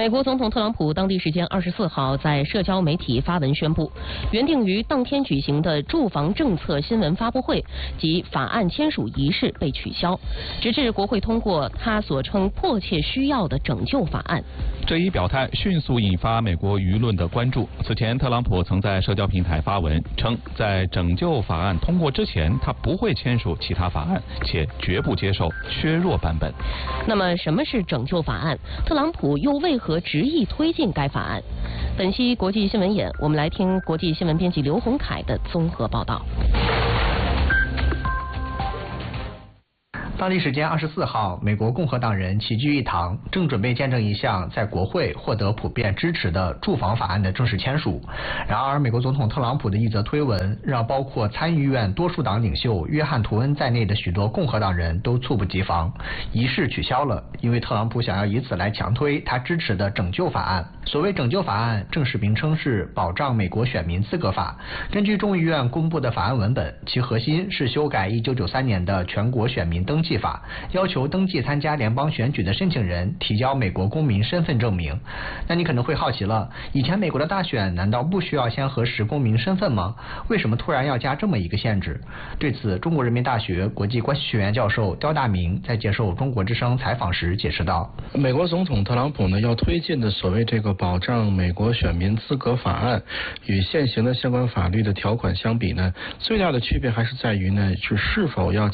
美国总统特朗普当地时间24号在社交媒体发文宣布，原定于当天举行的住房政策新闻发布会及法案签署仪式被取消，直至国会通过他所称迫切需要的拯救法案。 这一表态迅速引发美国舆论的关注。此前，特朗普曾在社交平台发文称，在拯救法案通过之前，他不会签署其他法案，且绝不接受削弱版本。 那么，什么是拯救法案？特朗普又为何执意推进该法案？本期国际新闻眼，我们来听国际新闻编辑刘洪凯的综合报道。 当地时间24号，美国共和党人齐聚一堂，正准备见证一项在国会获得普遍支持的住房法案的正式签署。然而，美国总统特朗普的一则推文，让包括参议院多数党领袖约翰·图恩在内的许多共和党人都猝不及防。仪式取消了，因为特朗普想要以此来强推他支持的拯救法案。所谓拯救法案，正式名称是《保障美国选民资格法》。根据众议院公布的法案文本，其核心是修改1993年的全国选民登记法，要求登记参加联邦选举的申请人提交美国公民身份证明。那你可能会好奇了，以前美国的大选难道不需要先核实公民身份吗？为什么突然要加这么一个限制？对此，中国人民大学国际关系学院教授刁大明在接受中国之声采访时解释道： 美国总统特朗普呢要推进的所谓这个保障美国选民资格法案，与现行的相关法律的条款相比呢，最大的区别还是在于呢是否要